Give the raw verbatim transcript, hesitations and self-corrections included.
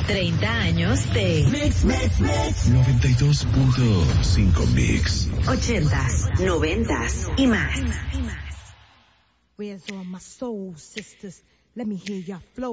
treinta años de Mix, Mix, Mix. noventa y dos punto cinco Mix. ochentas, noventas y más. Where's all my soul sisters? Let me hear your flow.